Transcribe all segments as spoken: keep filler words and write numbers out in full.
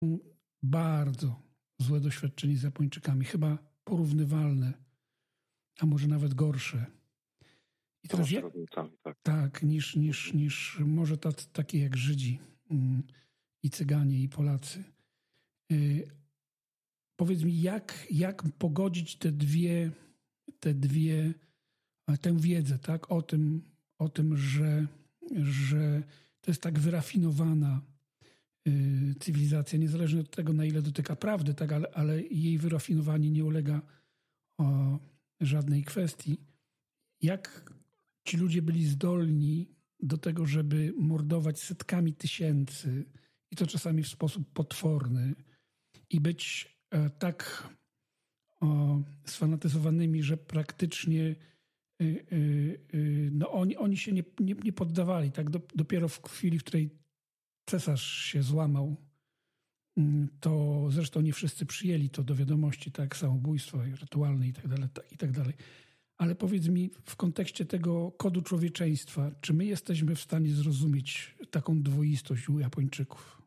bardzo złe doświadczenie z Japończykami, chyba porównywalne, a może nawet gorsze. I teraz ja, tak, tak niż, niż, niż może tacy, takie jak Żydzi i Cyganie, i Polacy. Yy, powiedz mi, jak, jak pogodzić te dwie, te dwie, tę wiedzę, tak, o tym, o tym, że, że to jest tak wyrafinowana yy, cywilizacja, niezależnie od tego, na ile dotyka prawdy, tak, ale, ale jej wyrafinowanie nie ulega o żadnej kwestii. Jak ci ludzie byli zdolni do tego, żeby mordować setkami tysięcy i to czasami w sposób potworny i być e, tak o, sfanatyzowanymi, że praktycznie y, y, y, no oni, oni się nie, nie, nie poddawali. Tak? Dopiero w chwili, w której cesarz się złamał, to zresztą nie wszyscy przyjęli to do wiadomości, tak, samobójstwo rytualne i tak dalej, i tak dalej. Ale powiedz mi, w kontekście tego kodu człowieczeństwa, czy my jesteśmy w stanie zrozumieć taką dwoistość u Japończyków?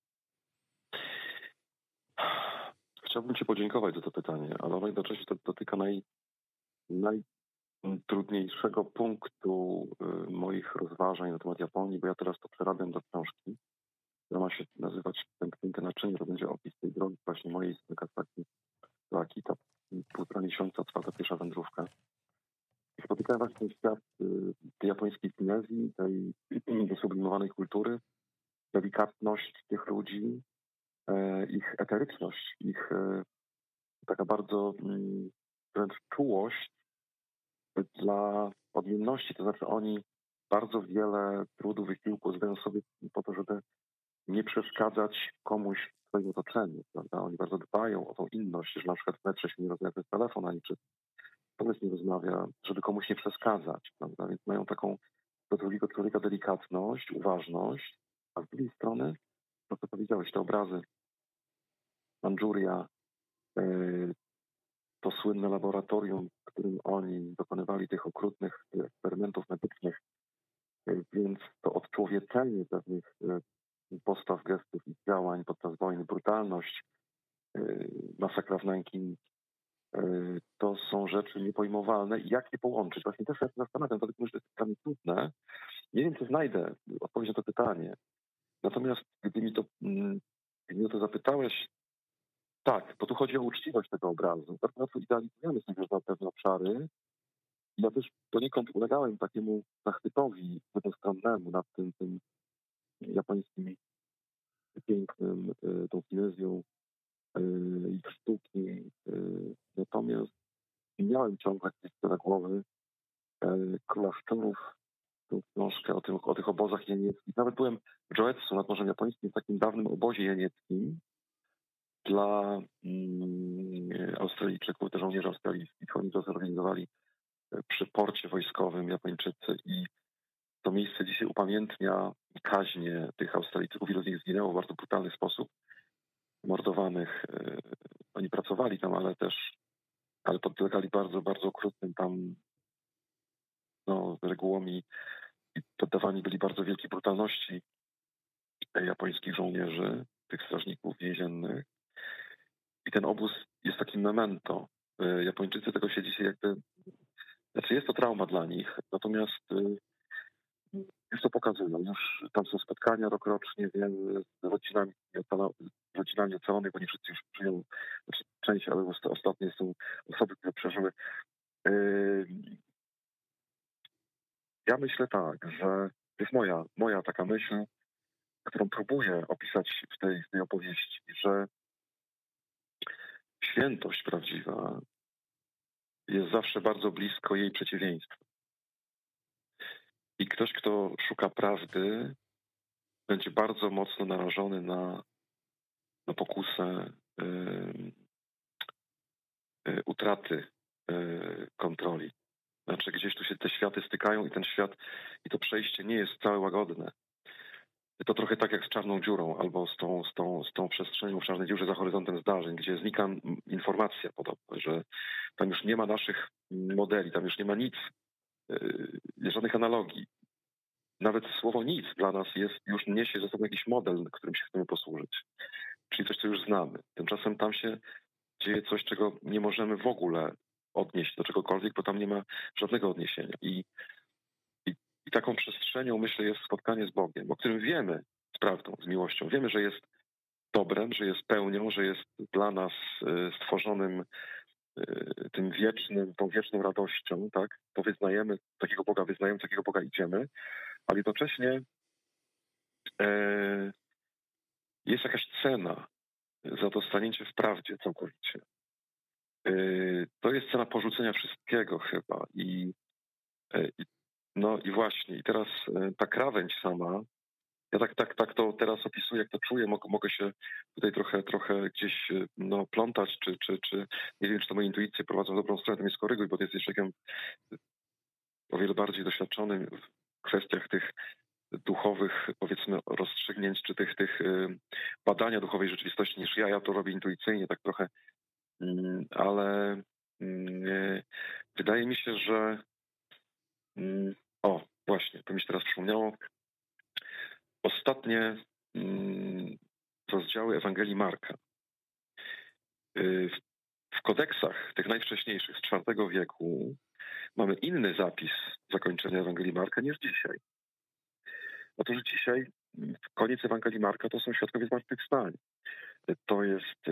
Chciałbym Ci podziękować za to pytanie, ale ono jednocześnie to dotyka naj, najtrudniejszego punktu y, moich rozważań na temat Japonii, bo ja teraz to przerabiam do książki, która ma się nazywać Pęknięte naczynie, to będzie opis tej drogi właśnie mojej z Nagasaki do Akita. Półtora miesiąca trwa ta pierwsza wędrówka. Spotykałem właśnie ten świat y, tej japońskiej finezji, tej wysublimowanej kultury, delikatność tych ludzi, y, ich eteryczność, ich y, taka bardzo y, wręcz czułość dla odmienności. To znaczy oni bardzo wiele trudu, wysiłku zdają sobie po to, żeby nie przeszkadzać komuś w swoim otoczeniu. Prawda? Oni bardzo dbają o tą inność, że na przykład w metrze się nie rozmawia przez telefon, ani przez nie rozmawia, żeby komuś nie przeszkadzać, prawda? Więc mają taką do drugiego człowieka delikatność, uważność, a z drugiej strony, to co powiedziałeś, te obrazy Mandżuria, to słynne laboratorium, w którym oni dokonywali tych okrutnych eksperymentów medycznych, więc to odczłowieczenie pewnych postaw, gestów i działań podczas wojny, brutalność, masakra w Nanking, to są rzeczy niepojmowalne. I jak je połączyć? Właśnie też ja się zastanawiam, to myślę, że to jest dla mnie trudne. Nie wiem, czy znajdę odpowiedź na to pytanie. Natomiast gdy mi to, gdy mi o to zapytałeś, tak, bo tu chodzi o uczciwość tego obrazu. Bardzo łatwo idealizujemy sobie na pewne obszary. I ja też poniekąd ulegałem takiemu zachwytowi jednostronnemu nad tym, tym japońskim pięknym, tą finezją ich sztuki. Natomiast miałem ciągle gdzieś tyle głowy Króla Szczurów, tą książkę o, tym, o tych obozach jenieckich. Nawet byłem w Joetsu nad Morzem Japońskim, w takim dawnym obozie jenieckim dla mm, Australijczyków, te żołnierzy australijskich. Oni to zorganizowali przy porcie wojskowym Japończycy i to miejsce dzisiaj upamiętnia kaźnie tych Australijczyków. Wielu z nich zginęło w bardzo brutalny sposób, mordowanych. Oni pracowali tam, ale też ale podlegali bardzo, bardzo okrutnym tam no, regułom i, i poddawani byli bardzo wielkiej brutalności japońskich żołnierzy, tych strażników więziennych. I ten obóz jest takim memento. Japończycy tego się dzisiaj jakby... Znaczy jest to trauma dla nich, natomiast już to pokazują. Już tam są spotkania rokrocznie z rodzinami, rodzinami ocalonych, bo nie wszyscy już przyjął, znaczy część, ale ostatnie są osoby, które przeżyły. Ja myślę tak, że to jest moja, moja taka myśl, którą próbuję opisać w tej, w tej opowieści, że świętość prawdziwa jest zawsze bardzo blisko jej przeciwieństwa. I ktoś, kto szuka prawdy, będzie bardzo mocno narażony na, na pokusę yy, yy, utraty yy, kontroli. Znaczy gdzieś tu się te światy stykają i ten świat, i to przejście nie jest wcale łagodne. To trochę tak jak z czarną dziurą albo z tą, z tą, z tą przestrzenią w czarnej dziurze za horyzontem zdarzeń, gdzie znika informacja podobna, że tam już nie ma naszych modeli, tam już nie ma nic, yy, żadnych analogii. Nawet słowo nic dla nas jest, już niesie ze sobą jakiś model, którym się chcemy posłużyć. czyli coś, co już znamy. Tymczasem tam się dzieje coś, czego nie możemy w ogóle odnieść do czegokolwiek, bo tam nie ma żadnego odniesienia. I, i, i taką przestrzenią, myślę, jest spotkanie z Bogiem, o którym wiemy z prawdą, z miłością. Wiemy, że jest dobrem, że jest pełnią, że jest dla nas stworzonym tym wiecznym, tą wieczną radością, tak? To wyznajemy, takiego Boga wyznajemy, takiego Boga idziemy, ale jednocześnie e, jest jakaś cena za to stanięcie w prawdzie całkowicie. E, to jest cena porzucenia wszystkiego chyba i, e, i no i właśnie, i teraz e, ta krawędź sama, ja tak, tak, tak to teraz opisuję, jak to czuję, mogę, mogę się tutaj trochę, trochę gdzieś no, plątać, czy, czy, czy nie wiem, czy to moje intuicje prowadzą w dobrą stronę, to mnie skoryguj, bo ty jesteś człowiekiem o wiele bardziej doświadczonym w kwestiach tych duchowych, powiedzmy, rozstrzygnięć, czy tych, tych badania duchowej rzeczywistości niż ja. Ja to robię intuicyjnie, tak trochę, ale wydaje mi się, że o, właśnie, to mi się teraz przypomniało, ostatnie rozdziały Ewangelii Marka. W kodeksach tych najwcześniejszych z czwartego wieku mamy inny zapis zakończenia Ewangelii Marka niż dzisiaj. Otóż dzisiaj koniec Ewangelii Marka to są świadkowie zmartwychwstania. To jest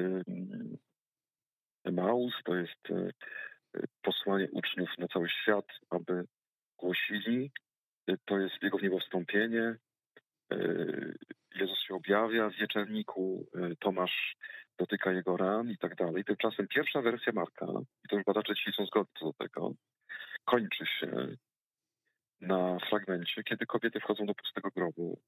Emaus, to jest posłanie uczniów na cały świat, aby głosili. To jest Jego wniebowstąpienie. Jezus się objawia w wieczerniku, Tomasz dotyka Jego ran i tak dalej. Tymczasem pierwsza wersja Marka, i to już badacze dzisiaj są zgodni co do tego, kończy się na fragmencie, kiedy kobiety wchodzą do pustego grobu,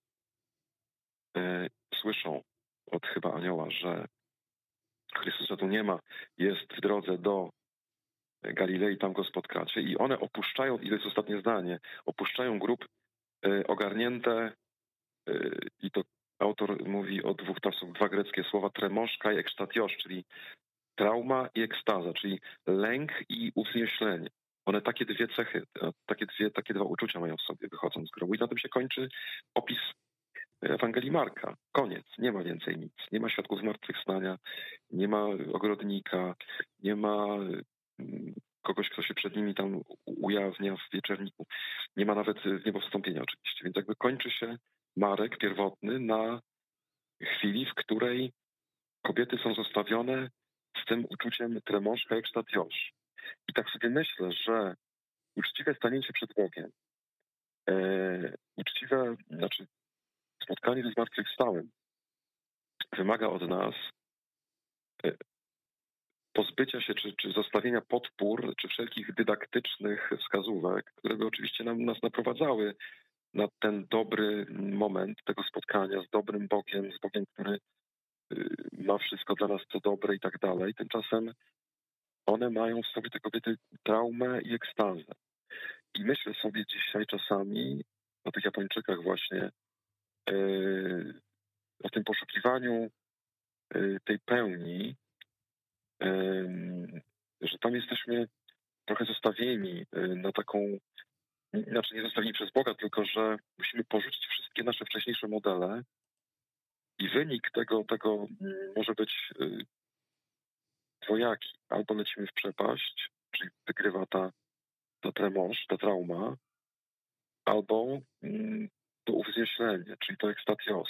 słyszą od chyba anioła, że Chrystusa tu nie ma, jest w drodze do Galilei, tam go spotkacie. I one opuszczają, i to jest ostatnie zdanie, opuszczają grób ogarnięte, i to autor mówi o dwóch, tam są dwa greckie słowa, tremoszka i ekstatiosz, czyli trauma i ekstaza, czyli lęk i uwznieślenie. One takie dwie cechy, takie, dwie, takie dwa uczucia mają w sobie, wychodząc z grobu. I na tym się kończy opis Ewangelii Marka. Koniec. Nie ma więcej nic. Nie ma świadków zmartwychwstania, nie ma ogrodnika, nie ma kogoś, kto się przed nimi tam ujawnia w wieczerniku. Nie ma nawet zniebowstąpienia oczywiście. Więc jakby kończy się Marek pierwotny na chwili, w której kobiety są zostawione z tym uczuciem tremoszka ekstatiosz. I tak sobie myślę, że uczciwe stanięcie przed Bogiem, e, uczciwe, znaczy spotkanie ze zmartwychwstałym wymaga od nas e, pozbycia się, czy, czy zostawienia podpór, czy wszelkich dydaktycznych wskazówek, które by oczywiście nam, nas naprowadzały na ten dobry moment tego spotkania z dobrym Bogiem, z Bogiem, który ma wszystko dla nas co dobre i tak dalej. Tymczasem one mają w sobie, te kobiety, traumę i ekstazę. I myślę sobie dzisiaj czasami o tych Japończykach właśnie, yy, o tym poszukiwaniu yy, tej pełni, yy, że tam jesteśmy trochę zostawieni yy, na taką, znaczy nie zostawieni przez Boga, tylko że musimy porzucić wszystkie nasze wcześniejsze modele i wynik tego, tego yy, może być yy, dwojaki. Albo lecimy w przepaść, czyli wygrywa ta, ta tremosz, ta trauma, albo mm, to uwznieślenie, czyli to ekstatios.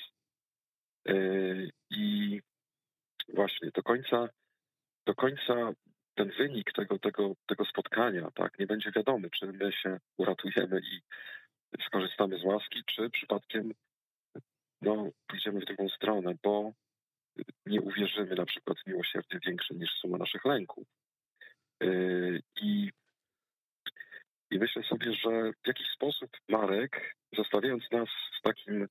Yy, I właśnie do końca, do końca ten wynik tego, tego, tego spotkania, tak, nie będzie wiadomy, czy my się uratujemy i skorzystamy z łaski, czy przypadkiem no, pójdziemy w drugą stronę, bo nie uwierzymy na przykład w miłosierdzie większe niż suma naszych lęków. Yy, I I myślę sobie, że w jakiś sposób Marek, zostawiając nas w takim,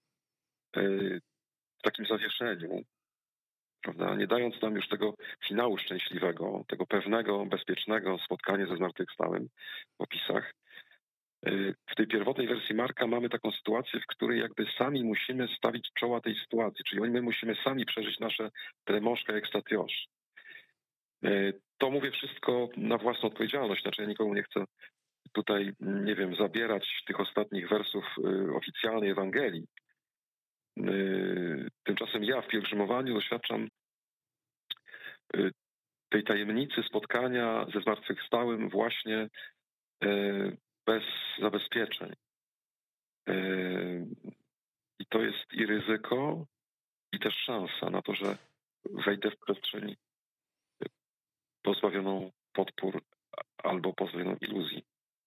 w takim zawieszeniu, prawda, nie dając nam już tego finału szczęśliwego, tego pewnego, bezpiecznego spotkania ze zmartwychwstałym w opisach, w tej pierwotnej wersji Marka mamy taką sytuację, w której jakby sami musimy stawić czoła tej sytuacji, czyli my musimy sami przeżyć nasze tremoszka ekstatiosz. To mówię wszystko na własną odpowiedzialność, znaczy ja nikomu nie chcę tutaj, nie wiem, zabierać tych ostatnich wersów oficjalnej Ewangelii. Tymczasem ja w pielgrzymowaniu doświadczam tej tajemnicy spotkania ze zmartwychwstałym właśnie bez zabezpieczeń. I to jest i ryzyko, i też szansa na to, że wejdę w przestrzeń pozbawioną podpór albo pozbawioną iluzji.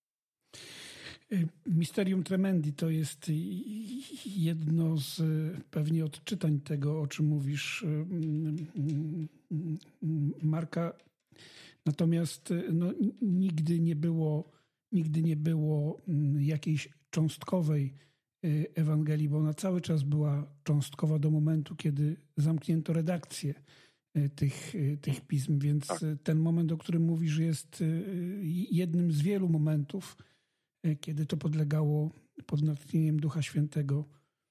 Mysterium Tremendi to jest jedno z pewnie odczytań tego, o czym mówisz, Marka. Natomiast no, nigdy nie było, nigdy nie było jakiejś cząstkowej Ewangelii, bo ona cały czas była cząstkowa do momentu, kiedy zamknięto redakcję tych, tych pism. Więc ten moment, o którym mówisz, jest jednym z wielu momentów, kiedy to podlegało pod natchnieniem Ducha Świętego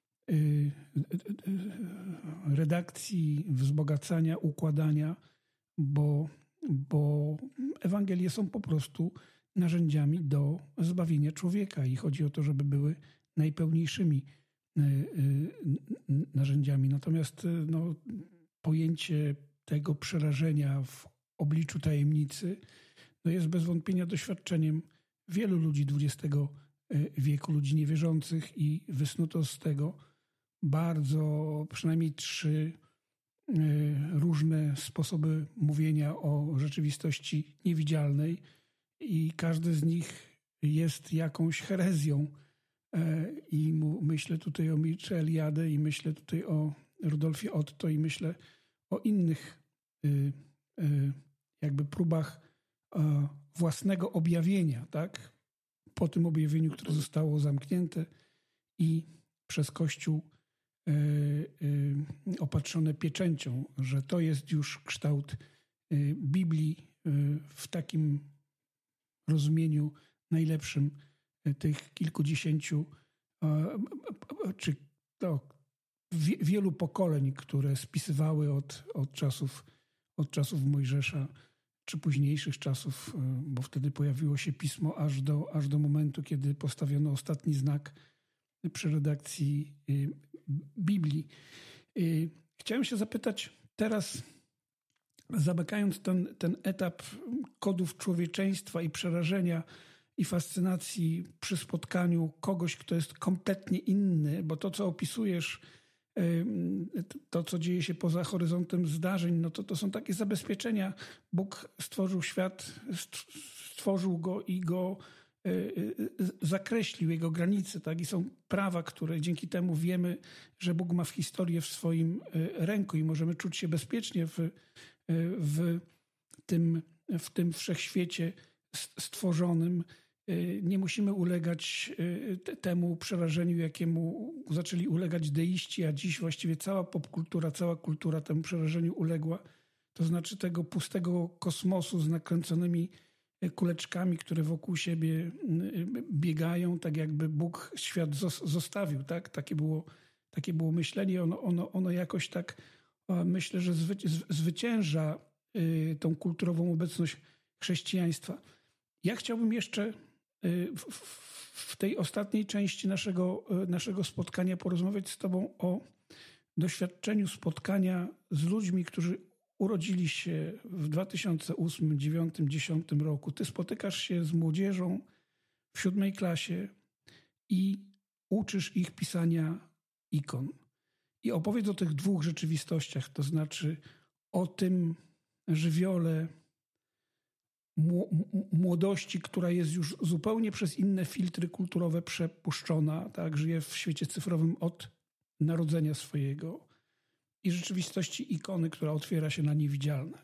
redakcji, wzbogacania, układania, bo, bo Ewangelie są po prostu narzędziami do zbawienia człowieka i chodzi o to, żeby były najpełniejszymi narzędziami. Natomiast no, pojęcie tego przerażenia w obliczu tajemnicy no, jest bez wątpienia doświadczeniem wielu ludzi dwudziestego wieku, ludzi niewierzących, i wysnuto z tego bardzo, przynajmniej trzy różne sposoby mówienia o rzeczywistości niewidzialnej i każdy z nich jest jakąś herezją. I myślę tutaj o Mircea Eliade i myślę tutaj o Rudolfie Otto i myślę o innych jakby próbach własnego objawienia, tak? Po tym objawieniu, które zostało zamknięte i przez Kościół opatrzone pieczęcią, że to jest już kształt Biblii w takim rozumieniu najlepszym tych kilkudziesięciu czy to wielu pokoleń, które spisywały od, od czasów od czasów Mojżesza czy późniejszych czasów, bo wtedy pojawiło się pismo aż do, aż do momentu, kiedy postawiono ostatni znak przy redakcji Biblii. Chciałem się zapytać teraz, zamykając ten, ten etap kodów człowieczeństwa i przerażenia i fascynacji przy spotkaniu kogoś, kto jest kompletnie inny, bo to, co opisujesz, to, co dzieje się poza horyzontem zdarzeń, no to to są takie zabezpieczenia. Bóg stworzył świat, stworzył go i go zakreślił, jego granice, tak? I są prawa, które dzięki temu wiemy, że Bóg ma w historię w swoim ręku i możemy czuć się bezpiecznie w, w, tym, w tym wszechświecie stworzonym. Nie musimy ulegać temu przerażeniu, jakiemu zaczęli ulegać deiści, a dziś właściwie cała popkultura, cała kultura temu przerażeniu uległa. To znaczy tego pustego kosmosu z nakręconymi kuleczkami, które wokół siebie biegają, tak jakby Bóg świat zostawił. Tak? Takie było, takie było myślenie. Ono, ono, ono jakoś tak, myślę, że zwycięża tą kulturową obecność chrześcijaństwa. Ja chciałbym jeszcze w tej ostatniej części naszego, naszego spotkania porozmawiać z Tobą o doświadczeniu spotkania z ludźmi, którzy urodzili się w dwa tysiące ósmym, dwa tysiące dziewiątym, dwa tysiące dziesiątym roku. Ty spotykasz się z młodzieżą w siódmej klasie i uczysz ich pisania ikon. I opowiedz o tych dwóch rzeczywistościach, to znaczy o tym żywiole młodości, która jest już zupełnie przez inne filtry kulturowe przepuszczona, tak, żyje w świecie cyfrowym od narodzenia swojego, i rzeczywistości ikony, która otwiera się na niewidzialne.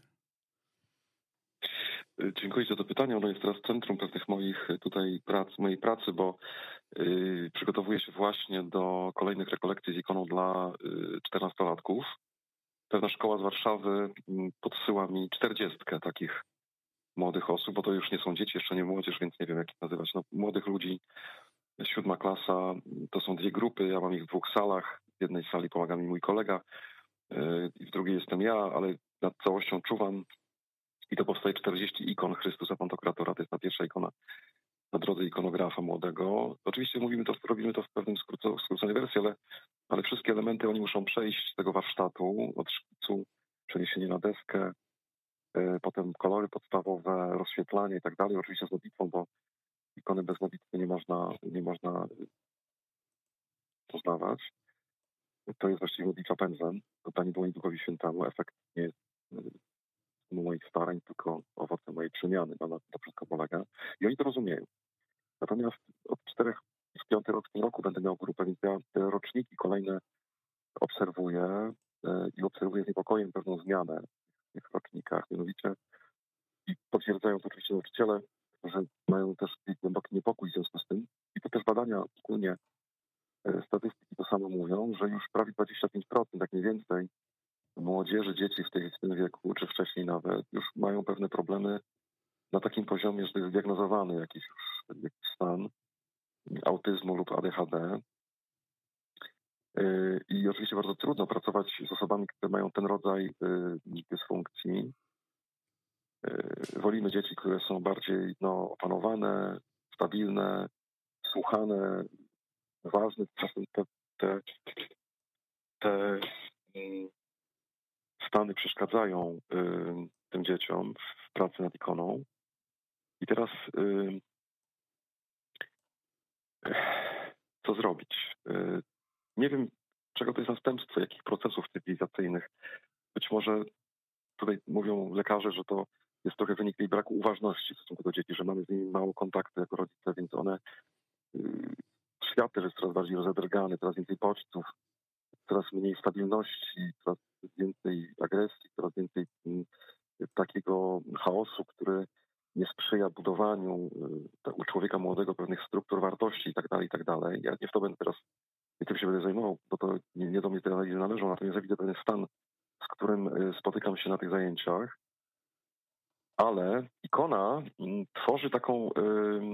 Dziękuję za to pytanie. Ono jest teraz w centrum pewnych moich tutaj prac, mojej pracy, bo yy, przygotowuję się właśnie do kolejnych rekolekcji z ikoną dla yy, czternastolatków. Pewna szkoła z Warszawy podsyła mi czterdziestkę takich młodych osób, bo to już nie są dzieci, jeszcze nie młodzież, więc nie wiem, jak ich nazywać. No, młodych ludzi, siódma klasa, to są dwie grupy, ja mam ich w dwóch salach. W jednej sali pomaga mi mój kolega i w drugiej jestem ja, ale nad całością czuwam i to powstaje czterdzieści ikon Chrystusa Pantokratora, to jest ta pierwsza ikona. na drodze ikonografa młodego. Oczywiście mówimy to, robimy to w pewnym skróco, skróconej wersji, ale, ale wszystkie elementy oni muszą przejść z tego warsztatu, od szkicu, przeniesienie na deskę, y, potem kolory podstawowe, rozświetlanie i tak dalej. Oczywiście z modlitwą, bo ikony bez modlitwy nie można, nie można poznawać. To jest właściwie modlitwa pędzlem. To Pani Dłoń Duchowi Świętemu. Efekt nie jest y, moich starań, tylko owocem mojej przemiany. No, na to wszystko polega. I oni to rozumieją. Natomiast od czterech, w piąty rok w tym roku będę miał grupę, więc ja te roczniki kolejne obserwuję y, i obserwuję z niepokojem pewną zmianę w tych rocznikach. Mianowicie i potwierdzają to oczywiście nauczyciele, że mają też głęboki niepokój w związku z tym. I to też badania ogólnie statystyki to samo mówią, że już prawie dwadzieścia pięć procent, jak nie więcej, młodzieży, dzieci w, tej, w tym wieku, czy wcześniej nawet, już mają pewne problemy na takim poziomie, że jest zdiagnozowany jakiś już jakiś stan autyzmu lub A D H D. I oczywiście bardzo trudno pracować z osobami, które mają ten rodzaj dysfunkcji. Wolimy dzieci, które są bardziej no, opanowane, stabilne, słuchane, ważne. Czasem te, te, te stany przeszkadzają y, tym dzieciom w pracy nad ikoną. I teraz y, co zrobić? Y, nie wiem, czego to jest następstwo, jakich procesów cywilizacyjnych. Być może tutaj mówią lekarze, że to jest trochę wynik tej braku uważności w stosunku do dzieci, że mamy z nimi mało kontaktu jako rodzice, więc one y, świat też jest coraz bardziej rozedrgany, coraz więcej bodźców, coraz mniej stabilności, coraz więcej agresji, coraz więcej y, takiego chaosu, który nie sprzyja budowaniu y, u człowieka młodego pewnych struktur wartości i tak dalej, i tak dalej. Ja nie w to będę teraz, nie tym się będę zajmował, bo to nie, nie do mnie te analizy należą, natomiast ja widzę pewien stan, z którym y, spotykam się na tych zajęciach, ale ikona y, tworzy taką, y,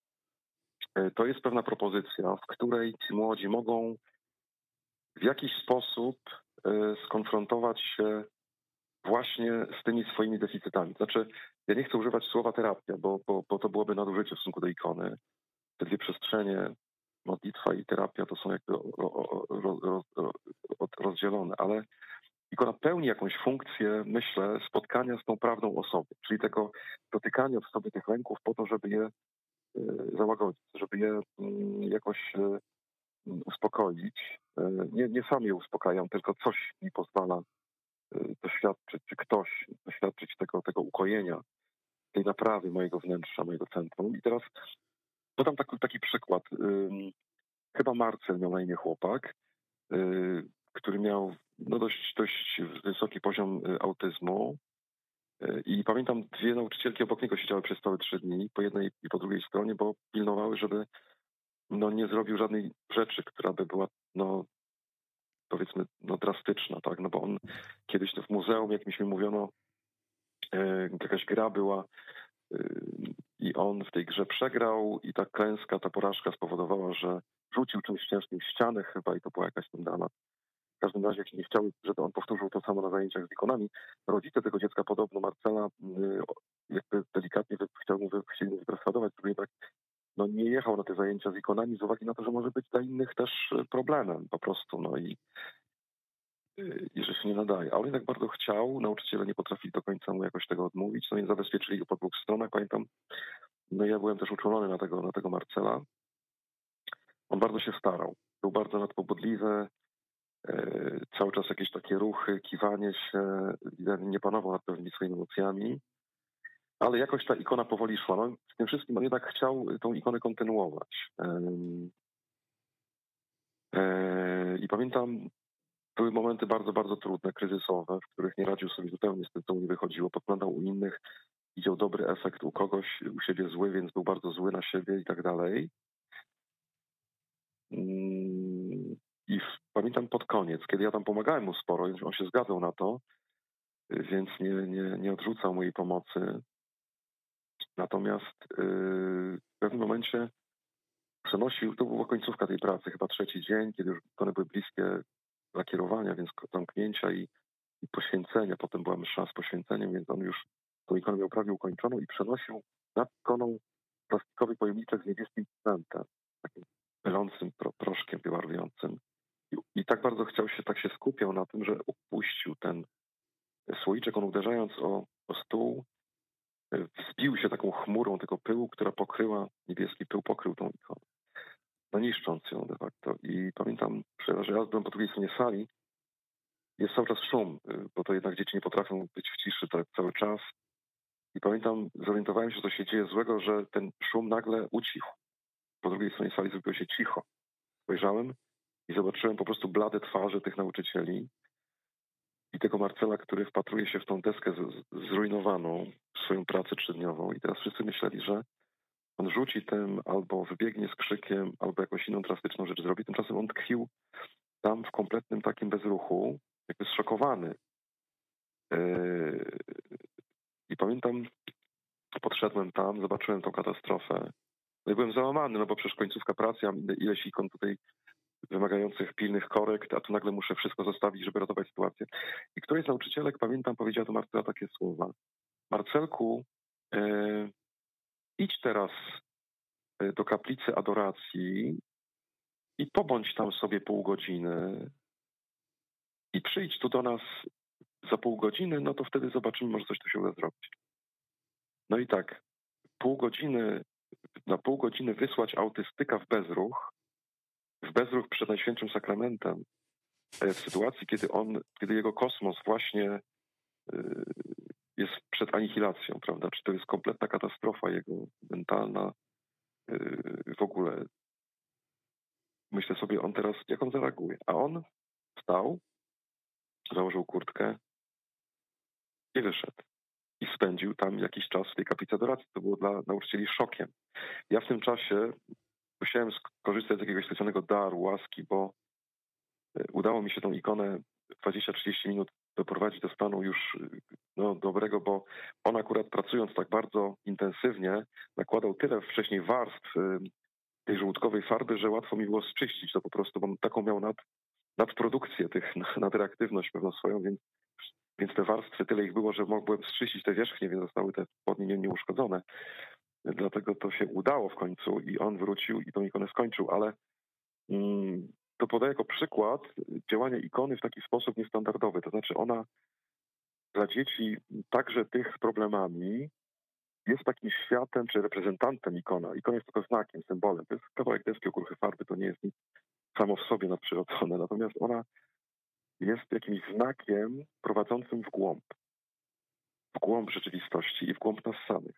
y, to jest pewna propozycja, w której ci młodzi mogą w jakiś sposób y, skonfrontować się właśnie z tymi swoimi deficytami. Znaczy, ja nie chcę używać słowa terapia, bo, bo, bo to byłoby nadużycie w stosunku do ikony. Te dwie przestrzenie, modlitwa i terapia, to są jakby ro, ro, ro, ro, rozdzielone, ale ikona pełni jakąś funkcję, myślę, spotkania z tą prawdą osobą, czyli tego dotykania w sobie tych lęków po to, żeby je y, załagodzić, żeby je y, jakoś y, uspokoić. Y, nie, nie sam je uspokajam, tylko coś mi pozwala doświadczyć, czy ktoś doświadczyć tego, tego ukojenia, tej naprawy mojego wnętrza, mojego centrum. I teraz podam taki, taki przykład. Chyba Marcel miał na imię chłopak, który miał no dość, dość wysoki poziom autyzmu. I pamiętam, dwie nauczycielki obok niego siedziały przez całe trzy dni, po jednej i po drugiej stronie, bo pilnowały, żeby no, nie zrobił żadnej rzeczy, która by była no, powiedzmy, no drastyczna, tak, no bo on kiedyś to w muzeum jakimś mi mówiono, e, jakaś gra była e, i on w tej grze przegrał i ta klęska, ta porażka spowodowała, że rzucił czymś ciężkim w ścianę chyba i to była jakaś tam dana. W każdym razie, jak nie chciały, żeby on powtórzył to samo na zajęciach z ikonami, rodzice tego dziecka podobno Marcela e, jakby delikatnie chciał mu, chcieli mu wypresadować, żeby jednak no, nie jechał na te zajęcia z ikonami z uwagi na to, że może być dla innych też problemem po prostu, no i i że się nie nadaje. Ale on tak bardzo chciał, nauczyciele nie potrafili do końca mu jakoś tego odmówić, no i zabezpieczyli go po dwóch stronach. Pamiętam, no ja byłem też uczulony na tego, na tego Marcela. On bardzo się starał. Był bardzo nadpobudliwy, e, cały czas jakieś takie ruchy, kiwanie się, nie panował nad pewnymi swoimi emocjami, ale jakoś ta ikona powoli szła. No, z tym wszystkim on jednak chciał tą ikonę kontynuować. E, e, I pamiętam, były momenty bardzo, bardzo trudne, kryzysowe, w których nie radził sobie zupełnie z tym, co mu nie wychodziło. Podglądał u innych, widział dobry efekt u kogoś, u siebie zły, więc był bardzo zły na siebie i tak dalej. I w, pamiętam pod koniec, kiedy ja tam pomagałem mu sporo, on się zgadzał na to, więc nie, nie, nie odrzucał mojej pomocy. Natomiast yy, w pewnym momencie przenosił, to była końcówka tej pracy, chyba trzeci dzień, kiedy już one były bliskie lakierowania, więc zamknięcia i, i poświęcenia. Potem była msza z poświęceniem, więc on już tą ikonę miał prawie ukończoną i przenosił nad ikoną plastikowy pojemniczek z niebieskim cementem, takim pylącym pro, proszkiem piłarującym. I, I tak bardzo chciał się, tak się skupiał na tym, że upuścił ten słoiczek. On uderzając o, o stół, wzbił się taką chmurą tego pyłu, która pokryła, niebieski pył pokrył tą ikonę, no niszcząc ją de facto. I pamiętam, że ja byłem po drugiej stronie sali, jest cały czas szum, bo to jednak dzieci nie potrafią być w ciszy tak cały czas. I pamiętam, zorientowałem się, co się dzieje złego, że ten szum nagle ucichł. Po drugiej stronie sali zrobiło się cicho. Spojrzałem i zobaczyłem po prostu blade twarze tych nauczycieli i tego Marcela, który wpatruje się w tą deskę z, zrujnowaną, w swoją pracę trzydniową. I teraz wszyscy myśleli, że on rzuci tym, albo wybiegnie z krzykiem, albo jakąś inną drastyczną rzecz zrobi. Tymczasem on tkwił tam w kompletnym takim bezruchu, jakby zszokowany. Yy... I pamiętam, podszedłem tam, zobaczyłem tą katastrofę. No i byłem załamany, no bo przecież końcówka pracy, mam ileś ikon tutaj wymagających pilnych korekt, a tu nagle muszę wszystko zostawić, żeby ratować sytuację. I któryś z nauczycielek, pamiętam, powiedziała do Marcela takie słowa. Marcelku, yy, idź teraz do kaplicy adoracji i pobądź tam sobie pół godziny i przyjdź tu do nas za pół godziny, no to wtedy zobaczymy, może coś tu się uda zrobić. No i tak, pół godziny, na pół godziny wysłać autystyka w bezruch, w bezruch przed Najświętszym Sakramentem, w sytuacji, kiedy on, kiedy jego kosmos właśnie jest przed anihilacją, prawda? Czy to jest kompletna katastrofa jego mentalna, w ogóle. Myślę sobie, on teraz, jak on zareaguje. A on wstał, założył kurtkę i wyszedł. I spędził tam jakiś czas w tej kaplicy adoracji. To było dla nauczycieli szokiem. Ja w tym czasie musiałem skorzystać z jakiegoś specjalnego daru, łaski, bo udało mi się tą ikonę dwadzieścia trzydzieści minut doprowadzić do stanu już no, dobrego, bo on akurat pracując tak bardzo intensywnie nakładał tyle wcześniej warstw tej żołądkowej farby, że łatwo mi było zczyścić to po prostu, bo taką miał nad, nadprodukcję, tych, nadreaktywność pewną swoją, więc, więc te warstwy, tyle ich było, że mogłem zczyścić te wierzchnie, więc zostały te spodnie nieuszkodzone. Dlatego to się udało w końcu i on wrócił i tą ikonę skończył, ale mm, to podaję jako przykład działania ikony w taki sposób niestandardowy. To znaczy ona dla dzieci także tych z problemami jest takim światem czy reprezentantem ikona. Ikona jest tylko znakiem, symbolem. To jest kawałek deski, okruchy farby, to nie jest nic samo w sobie nadprzyrodzone. Natomiast ona jest jakimś znakiem prowadzącym w głąb. W głąb rzeczywistości i w głąb nas samych.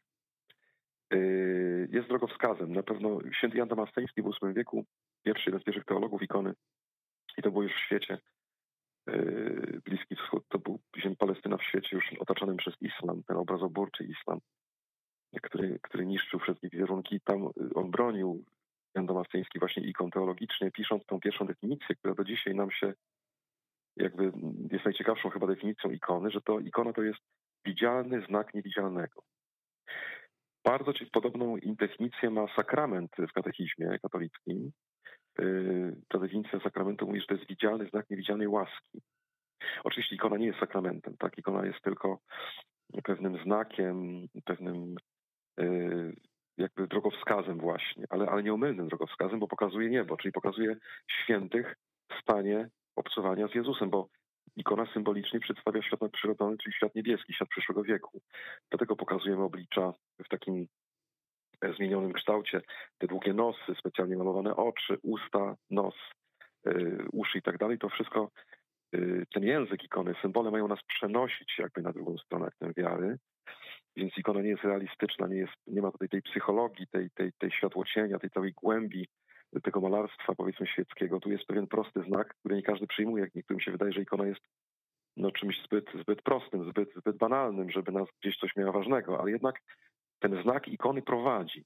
Jest drogowskazem. Na pewno święty Jan Damasceński w ósmym wieku, pierwszy, jeden z pierwszych teologów ikony, i to było już w świecie, Bliski Wschód, to był Palestyna w świecie już otaczonym przez islam, ten obrazoburczy islam, który, który niszczył wszystkie wizerunki. Tam on bronił, Jan Damasceński, właśnie ikon teologicznie, pisząc tą pierwszą definicję, która do dzisiaj nam się jakby jest najciekawszą chyba definicją ikony, że to ikona to jest widzialny znak niewidzialnego. Bardzo podobną definicję ma sakrament w katechizmie katolickim. Ta definicja sakramentu mówi, że to jest widzialny znak niewidzialnej łaski. Oczywiście ikona nie jest sakramentem, tak? Ikona jest tylko pewnym znakiem, pewnym jakby drogowskazem właśnie, ale, ale nieomylnym drogowskazem, bo pokazuje niebo, czyli pokazuje świętych w stanie obcowania z Jezusem, bo ikona symbolicznie przedstawia świat nadprzyrodzony, czyli świat niebieski, świat przyszłego wieku. Dlatego pokazujemy oblicza w takim zmienionym kształcie, te długie nosy, specjalnie malowane oczy, usta, nos, yy, uszy i tak dalej. To wszystko, yy, ten język ikony, symbole mają nas przenosić jakby na drugą stronę tę wiary, więc ikona nie jest realistyczna, nie, jest, nie ma tutaj tej psychologii, tej, tej, tej światłocienia, tej całej głębi tego malarstwa, powiedzmy, świeckiego. Tu jest pewien prosty znak, który nie każdy przyjmuje. Niektórym się wydaje, że ikona jest no, czymś zbyt, zbyt prostym, zbyt, zbyt banalnym, żeby nas gdzieś coś miała ważnego, ale jednak ten znak ikony prowadzi.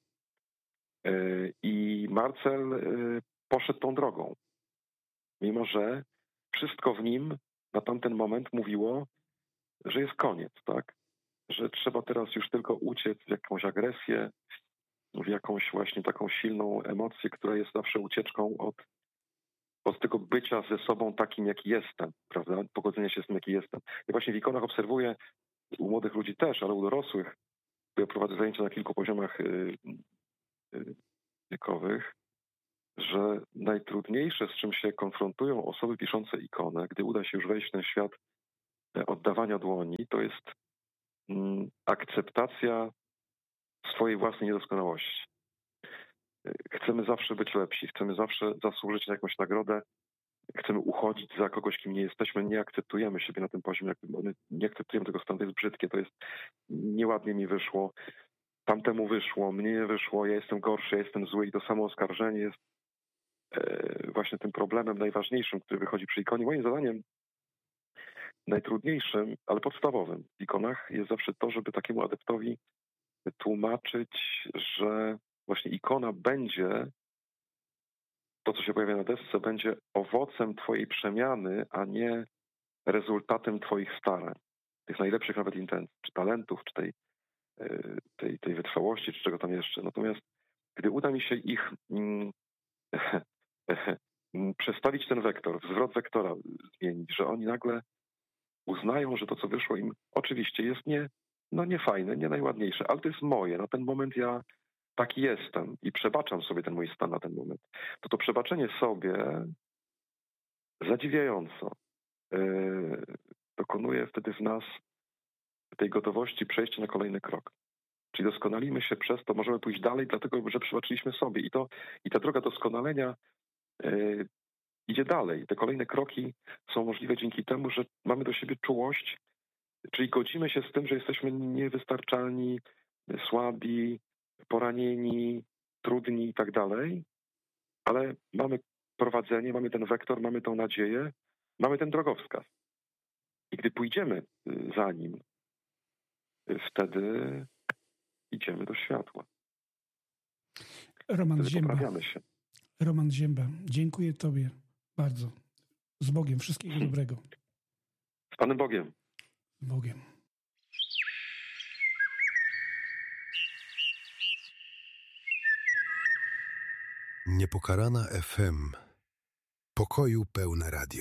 I Marcel poszedł tą drogą, mimo że wszystko w nim na tamten moment mówiło, że jest koniec, tak? Że trzeba teraz już tylko uciec w jakąś agresję, w jakąś właśnie taką silną emocję, która jest zawsze ucieczką od, od tego bycia ze sobą takim, jaki jestem, prawda? Pogodzenia się z tym, jaki jestem. Ja właśnie w ikonach obserwuję, u młodych ludzi też, ale u dorosłych, ja prowadzę zajęcia na kilku poziomach wiekowych, że najtrudniejsze, z czym się konfrontują osoby piszące ikonę, gdy uda się już wejść w ten świat oddawania dłoni, to jest mm, akceptacja swojej własnej niedoskonałości. Chcemy zawsze być lepsi, chcemy zawsze zasłużyć na jakąś nagrodę, chcemy uchodzić za kogoś, kim nie jesteśmy, nie akceptujemy siebie na tym poziomie, nie akceptujemy tego stanu, to jest brzydkie, to jest nieładnie mi wyszło, tamtemu wyszło, mnie nie wyszło, ja jestem gorszy, ja jestem zły i to samo oskarżenie jest e, właśnie tym problemem najważniejszym, który wychodzi przy ikonie. Moim zadaniem najtrudniejszym, ale podstawowym w ikonach jest zawsze to, żeby takiemu adeptowi tłumaczyć, że właśnie ikona będzie, to co się pojawia na desce, będzie owocem twojej przemiany, a nie rezultatem twoich starań. Tych najlepszych nawet intencji, czy talentów, czy tej, tej, tej wytrwałości, czy czego tam jeszcze. Natomiast gdy uda mi się ich mm, przestawić ten wektor, zwrot wektora zmienić, że oni nagle uznają, że to, co wyszło im, oczywiście jest nie, no nie fajne, nie najładniejsze, ale to jest moje. Na ten moment ja taki jestem i przebaczam sobie ten mój stan na ten moment. To to przebaczenie sobie zadziwiająco yy, dokonuje wtedy w nas tej gotowości przejścia na kolejny krok. Czyli doskonalimy się przez to, możemy pójść dalej, dlatego że przebaczyliśmy sobie. I, to, i ta droga doskonalenia yy, idzie dalej. Te kolejne kroki są możliwe dzięki temu, że mamy do siebie czułość, czyli godzimy się z tym, że jesteśmy niewystarczalni, słabi, poranieni, trudni i tak dalej, ale mamy prowadzenie, mamy ten wektor, mamy tą nadzieję, mamy ten drogowskaz. I gdy pójdziemy za nim, wtedy idziemy do światła. Roman wtedy Zięba. poprawiamy się. Roman Zięba, dziękuję Tobie bardzo. Z Bogiem. Wszystkiego dobrego. Z Panem Bogiem. Z Bogiem. Niepokalana F M. Pokoju pełne radio.